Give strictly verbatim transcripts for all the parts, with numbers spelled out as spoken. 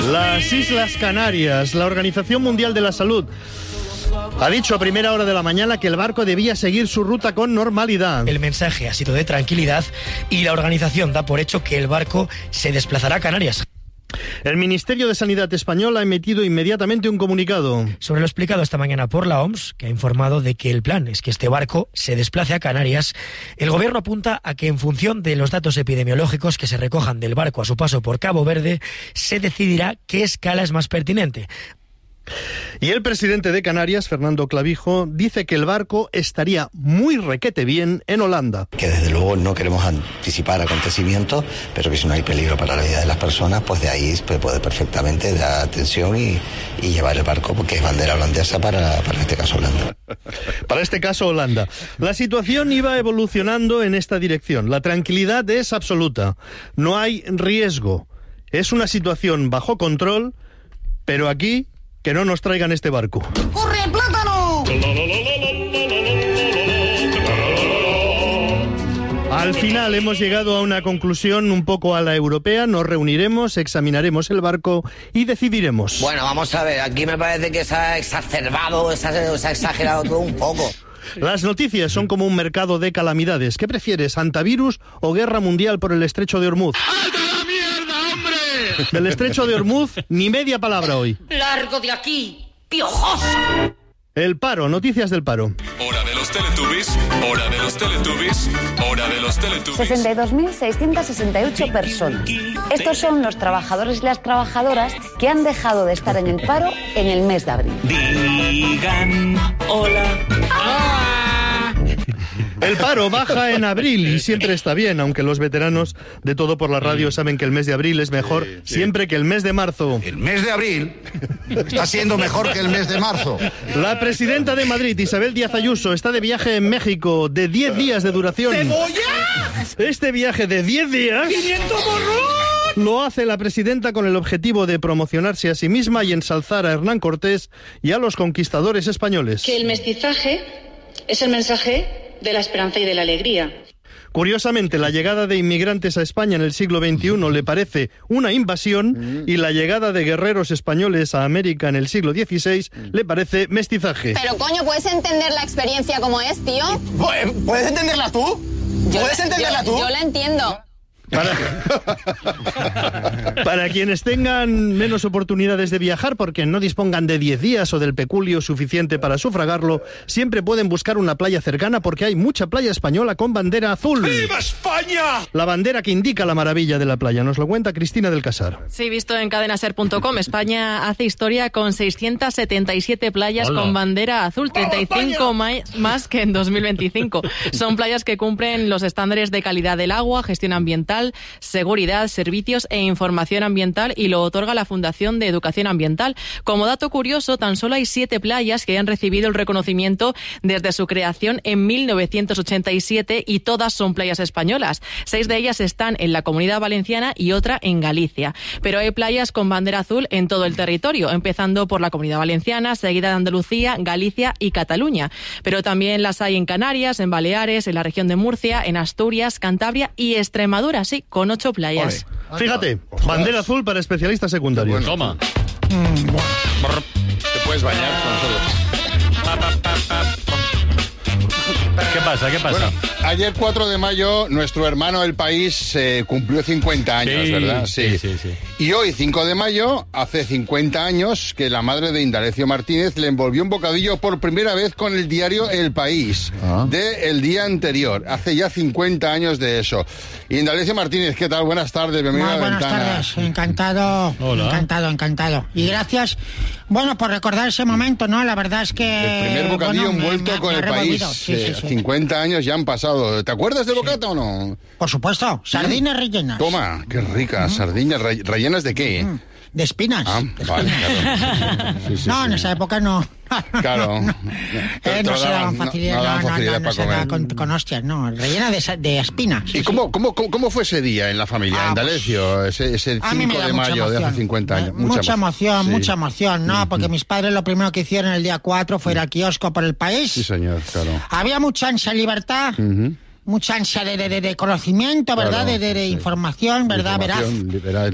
Las Islas Canarias, la Organización Mundial de la Salud ha dicho a primera hora de la mañana que el barco debía seguir su ruta con normalidad. El mensaje ha sido de tranquilidad y la organización da por hecho que el barco se desplazará a Canarias. El Ministerio de Sanidad español ha emitido inmediatamente un comunicado. Sobre lo explicado esta mañana por la O M S, que ha informado de que el plan es que este barco se desplace a Canarias, el Gobierno apunta a que en función de los datos epidemiológicos que se recojan del barco a su paso por Cabo Verde, se decidirá qué escala es más pertinente. Y el presidente de Canarias, Fernando Clavijo, dice que el barco estaría muy requete bien en Holanda. Que desde luego no queremos anticipar acontecimientos, pero que si no hay peligro para la vida de las personas, pues de ahí se puede perfectamente dar atención y, y llevar el barco, porque es bandera holandesa para, para este caso Holanda. Para este caso Holanda. La situación iba evolucionando en esta dirección. La tranquilidad es absoluta. No hay riesgo. Es una situación bajo control, pero aquí que no nos traigan este barco. ¡Corre, plátano! Al final hemos llegado a una conclusión un poco a la europea. Nos reuniremos, examinaremos el barco y decidiremos. Bueno, vamos a ver, aquí me parece que se ha exacerbado, se ha, se ha exagerado todo un poco. Las noticias son como un mercado de calamidades. ¿Qué prefieres, antivirus o guerra mundial por el estrecho de Hormuz? ¡Alta la mierda, hombre! Del estrecho de Hormuz, ni media palabra hoy. ¡Largo de aquí, piojoso! El paro, noticias del paro. Hora de los Teletubbies, hora de los Teletubbies, hora de los Teletubbies. sesenta y dos mil seiscientas sesenta y ocho personas. Estos son los trabajadores y las trabajadoras que han dejado de estar en el paro en el mes de abril. Digan hola. ¡Ah! El paro baja en abril y siempre está bien, aunque los veteranos de Todo por la Radio saben que el mes de abril es mejor sí, sí. siempre que el mes de marzo. El mes de abril está siendo mejor que el mes de marzo. La presidenta de Madrid, Isabel Díaz Ayuso, está de viaje en México de diez días de duración. ¡Cebolla! Este viaje de diez días... ¡quinientos borrón! Lo hace la presidenta con el objetivo de promocionarse a sí misma y ensalzar a Hernán Cortés y a los conquistadores españoles. Que el mestizaje es el mensaje de la esperanza y de la alegría. Curiosamente, la llegada de inmigrantes a España en el siglo veintiuno le parece una invasión y la llegada de guerreros españoles a América en el siglo dieciséis le parece mestizaje. Pero coño, ¿puedes entender la experiencia como es, tío? ¿Puedes entenderla tú? Yo ¿Puedes la, entenderla yo, tú? Yo la entiendo. Para, para quienes tengan menos oportunidades de viajar porque no dispongan de diez días o del peculio suficiente para sufragarlo, siempre pueden buscar una playa cercana porque hay mucha playa española con bandera azul. ¡Viva España! La bandera que indica la maravilla de la playa. Nos lo cuenta Cristina del Casar. Sí, visto en cadenaser punto com, España hace historia con seiscientas setenta y siete playas Hola. con bandera azul, treinta y cinco más, más que en dos mil veinticinco. Son playas que cumplen los estándares de calidad del agua, gestión ambiental, seguridad, servicios e información ambiental y lo otorga la Fundación de Educación Ambiental. Como dato curioso, tan solo hay siete playas que han recibido el reconocimiento desde su creación en mil novecientos ochenta y siete y todas son playas españolas. Seis de ellas están en la Comunidad Valenciana y otra en Galicia. Pero hay playas con bandera azul en todo el territorio, empezando por la Comunidad Valenciana, seguida de Andalucía, Galicia y Cataluña. Pero también las hay en Canarias, en Baleares, en la región de Murcia, en Asturias, Cantabria y Extremadura. Sí, con ocho playas. Ole. Fíjate, bandera azul para especialistas secundarios. Bueno, toma. Mm, bueno. Te puedes bañar con nosotros. Pa, pa, pa, pa. ¿Qué pasa? ¿Qué pasa? Bueno, ayer cuatro de mayo nuestro hermano El País eh, cumplió cincuenta años, sí, ¿verdad? Sí. Sí, sí, sí. Y hoy, cinco de mayo, hace cincuenta años que la madre de Indalecio Martínez le envolvió un bocadillo por primera vez con el diario El País, ah. de el día anterior. Hace ya cincuenta años de eso. Indalecio Martínez, ¿qué tal? Buenas tardes, bienvenido Muy a la buenas ventana. tardes, encantado, Hola. encantado, encantado. Y gracias, bueno, por recordar ese momento, ¿no? La verdad es que... El primer bocadillo bueno, envuelto me, me, con me El País. Sí, sí, sí. cincuenta años ya han pasado. ¿Te acuerdas del bocata sí. o no? Por supuesto, sardinas ¿Mm? rellenas. Toma, qué rica, ¿Mm? sardinas re rellenas de qué? ¿Mm? De espinas. Ah, de vale, espinas. claro. Sí, sí, no, sí. en esa época no. Claro. no, eh, no se daban facilidad, no, no, no, facilidad no, no se daba con, con hostias, no, rellena de, de espinas. ¿Y sí, cómo, sí. Cómo, cómo, cómo fue ese día en la familia, ah, Indalecio, pues, ese, ese cinco de mayo emoción. de hace cincuenta años? Mucha, mucha emoción, sí. mucha emoción, ¿no? Mm-hmm. Porque mis padres lo primero que hicieron el día cuatro fue ir al kiosco por El País. Sí, señor, claro. Había mucha ansia libertad. Mm-hmm. mucha ansia de, de, de conocimiento, ¿verdad? Claro, de, de, de sí. información, ¿verdad? Información, Veraz. liberal,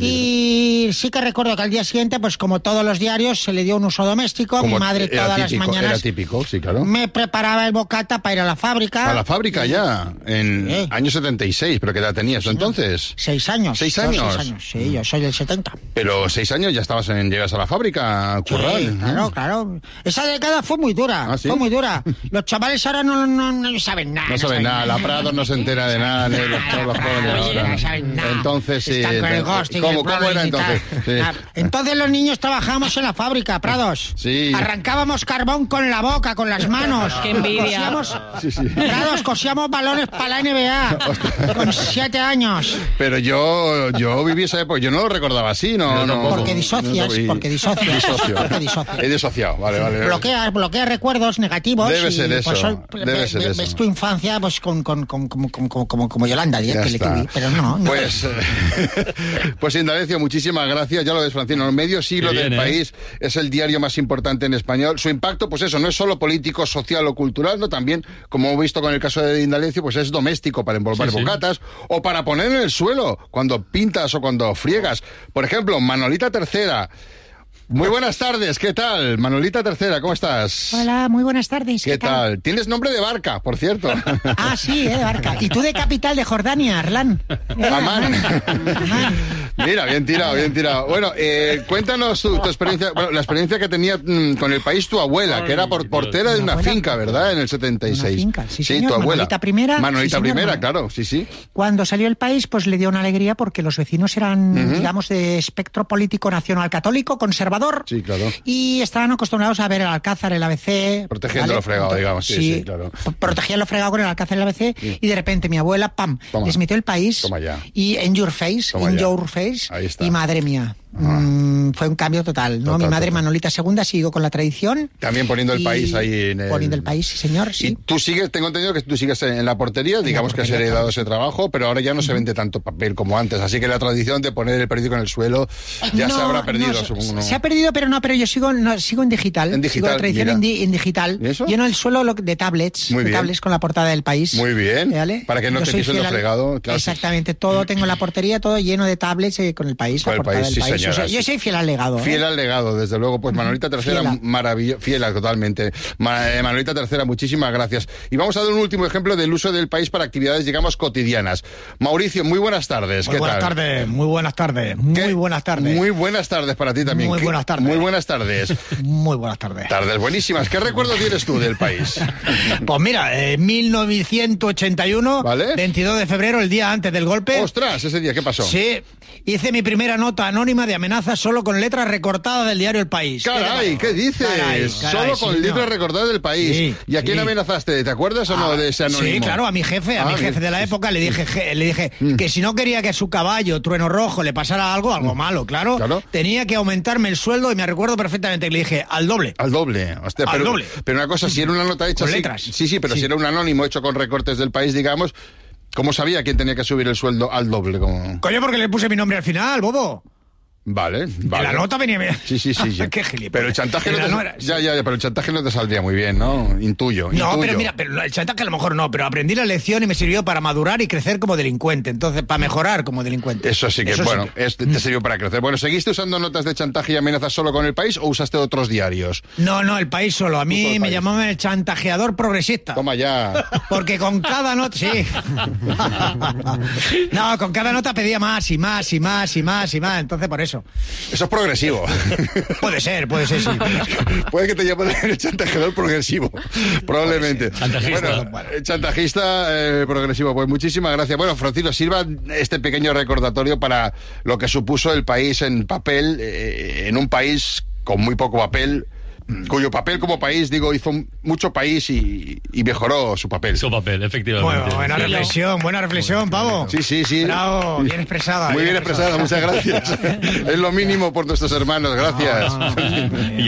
Y sí que recuerdo que al día siguiente, pues como todos los diarios, se le dio un uso doméstico. Como Mi madre era todas típico, las mañanas Era típico, sí, claro. me preparaba el bocata para ir a la fábrica. A la fábrica y- ya, en Sí. año setenta y seis, pero ¿qué edad tenías tú entonces? Seis años. ¿Seis Yo años? Seis años, sí, yo soy del setenta. Pero seis años ya estabas en, llegas a la fábrica a currar. Sí, ¿eh? claro, claro. Esa década fue muy dura, ¿Ah, sí? fue muy dura. Los chavales ahora no, no, no saben nada. No saben nada, la Prado no se entera de nada, ni los, todos los jóvenes Oye, ahora. no saben nada. Entonces, sí. Están con el entonces, ghosting, ¿Cómo, el cómo era Progress y tal. entonces? Sí. Ah, Entonces los niños trabajábamos en la fábrica, Prados. Sí. Arrancábamos carbón con la boca, con las manos. ¡Qué envidia! Cosíamos, Sí, sí. Prados, cosíamos balones para la N B A con siete años. Pero yo, yo viví esa época, yo no lo recordaba así, no, no. Porque disocias, no, y- porque disocias. Disocio. Porque disocias. He disociado, vale, vale. Bloqueas, bloqueas recuerdos negativos. Debe y, ser eso, pues, hoy debe ve- ser ve- eso. ves tu infancia pues con, con, con, como, como, como, como Yolanda, Ya que le está. tuve, pero no, no. Pues, eh, pues Indalecio, muchísimas gracias. Ya lo ves, Francino, medio siglo Qué bien, del ¿eh? país es el diario más importante en español. Su impacto, pues eso, no es solo político, social o cultural, no también, como hemos visto con el caso de Indalecio, pues es doméstico para envolver Sí, sí. bocatas o para poner en el suelo cuando pintas o cuando friegas. Por ejemplo, Manolita Tercera. Muy buenas tardes, ¿qué tal? Manolita Tercera, ¿cómo estás? Hola, muy buenas tardes. ¿Qué tal? Tienes nombre de barca, por cierto. Ah, sí, eh, de Barca. Y tú de capital de Jordania, Arlán. Eh, Amán. Amán. Mira, bien tirado, bien tirado. Bueno, eh, cuéntanos tu, tu experiencia, bueno, la experiencia que tenía mm, con el país tu abuela, que era por, portera de Mi una abuela. finca, ¿verdad? En el setenta y seis. Una finca, sí, señor. tu abuela. Manolita Primera. Manolita Sí, señor, Primera, Man- claro, sí, sí. Cuando salió el país, pues le dio una alegría porque los vecinos eran, Ujú. digamos, de espectro político nacional católico, conservador. Sí, claro. Y estaban acostumbrados a ver el Alcázar, el A B C. Protegiendo lo fregado, Ento- digamos, sí, sí, claro. p- Protegían lo fregado con el Alcázar, el A B C. Sí. Y de repente mi abuela, pam, Toma. les metió el país. Toma ya. Y en your face, Toma in ya. your face. Ahí está. Y madre mía. mm, fue un cambio total, ¿no? Total, Mi madre total. Manolita segunda siguió con la tradición. También poniendo el y- país ahí en el... Poniendo el país, sí, señor, Y sí. tú sigues, tengo entendido que tú sigues en la portería, digamos que has portería, heredado claro. ese trabajo, pero ahora ya no se vende tanto papel como antes, así que la tradición de poner el periódico en el suelo ya se No, habrá perdido, no, se- supongo. ¿no? Se ha perdido, pero no, pero yo sigo, no, sigo en digital. En Sigo digital, la tradición mira. en, di- en digital. ¿Y eso? Lleno el suelo lo- de tablets, Muy de bien. tablets con la portada del país. Muy bien, ¿Vale? para que no Yo te soy pisen lo fiel al- fregado, claro. Exactamente, todo tengo en la portería, todo lleno de tablets eh, con el país, Con la el portada país, del sí, país. señora, O sea, sí. yo soy fiel al legado. ¿eh? Fiel al legado, desde luego. Pues Manolita Tercera, Fiela. maravillosa, fiela totalmente. Ma- eh, Manolita Tercera, muchísimas gracias. Y vamos a dar un último ejemplo del uso del país para actividades, digamos, cotidianas. Mauricio, muy buenas tardes. Muy ¿Qué buenas tal? tardes, muy buenas tardes, muy ¿Qué? buenas tardes. Muy buenas tardes para ti también. Muy ¿Qué? buenas tardes. Muy buenas tardes. Muy buenas tardes. Tardes buenísimas. ¿Qué recuerdo tienes tú del país? Pues mira, eh, mil novecientos ochenta y uno, ¿Vale? veintidós de febrero, el día antes del golpe. ¡Ostras! Ese día, ¿qué pasó? Sí, hice mi primera nota anónima de amenaza solo con letras recortadas del diario El País. Caray, ¿qué dices? Caray, caray, Solo con sí, letras señor. recordadas del país. Sí, ¿Y a quién sí. amenazaste? ¿Te acuerdas o no Ah, de ese anónimo? Sí, claro, a mi jefe, a Ah, mi jefe de la época le dije, je- le dije que si no quería que a su caballo, Trueno Rojo, le pasara algo, algo malo, claro, Claro. tenía que aumentarme el sueldo y me recuerdo perfectamente que le dije al doble. Al doble. Hostia, Al pero, doble. pero una cosa, si era una nota hecha Con así- letras. Sí, sí, pero Sí. si era un anónimo hecho con recortes del país, digamos, ¿cómo sabía quién tenía que subir el sueldo al doble? Como... Coño, porque le puse mi nombre al final, bobo. Vale, vale. En la nota venía... Sí, sí, sí. sí. Qué gilipollas. Pero el chantaje En no la te... no era- Ya, ya, ya, pero el chantaje no te saldría muy bien, ¿no? Intuyo, No, intuyo. pero mira, pero el chantaje a lo mejor no, pero aprendí la lección y me sirvió para madurar y crecer como delincuente. Entonces, para mejorar como delincuente. Eso sí que, Eso bueno, sí. es- te sirvió para crecer. Bueno, ¿seguiste usando notas de chantaje y amenazas solo con el país o usaste otros diarios? No, no, el país solo. A Puso mí el me país. llamaban el chantajeador progresista. Toma ya. Porque con cada nota, sí. No, con cada nota pedía más y más y más y más y más. Entonces, por eso. Eso es progresivo. Puede ser, puede ser, sí. Puede que te llamen el chantajeador progresivo, probablemente. Chantajista. Bueno, eh, chantajista eh, progresivo. Pues muchísimas gracias. Bueno, Francino, sirva este pequeño recordatorio para lo que supuso el país en papel, eh, en un país con muy poco papel, cuyo papel como país, digo, hizo mucho país y, y mejoró su papel. Su papel, efectivamente. Bueno, buena reflexión, buena reflexión, pavo. Sí, sí, sí. Bravo, bien expresada. Muy bien expresada, muchas gracias. Es lo mínimo por nuestros hermanos, gracias. Y